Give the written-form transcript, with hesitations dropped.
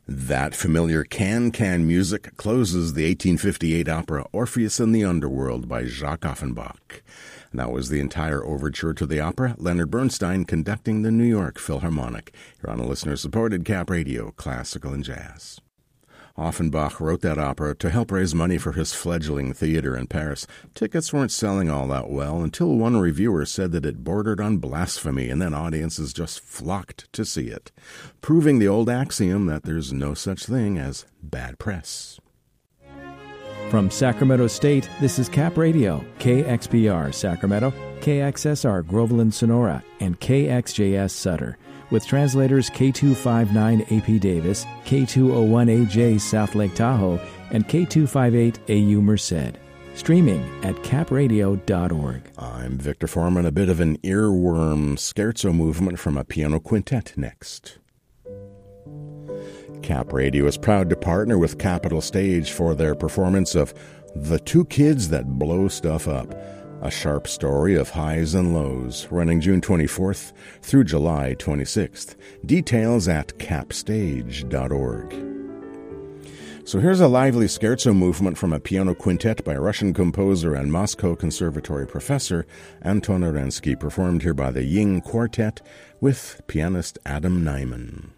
That familiar can-can music closes the 1858 opera Orpheus in the Underworld by Jacques Offenbach. That was the entire overture to the opera, Leonard Bernstein conducting the New York Philharmonic. You're on a listener-supported Cap Radio, Classical and Jazz. Offenbach wrote that opera to help raise money for his fledgling theater in Paris. Tickets weren't selling all that well until one reviewer said that it bordered on blasphemy, and then audiences just flocked to see it, proving the old axiom that there's no such thing as bad press. From Sacramento State, this is Cap Radio, KXPR Sacramento, KXSR Groveland Sonora, and KXJS Sutter, with translators K259 AP Davis, K201AJ South Lake Tahoe, and K258 AU Merced. Streaming at capradio.org. I'm Victor Foreman. A bit of an earworm scherzo movement from a piano quintet next. Cap Radio is proud to partner with Capitol Stage for their performance of The Two Kids That Blow Stuff Up, a sharp story of highs and lows, running June 24th through July 26th. Details at capstage.org. So here's a lively scherzo movement from a piano quintet by Russian composer and Moscow Conservatory professor Anton Arensky, performed here by the Ying Quartet with pianist Adam Nyman.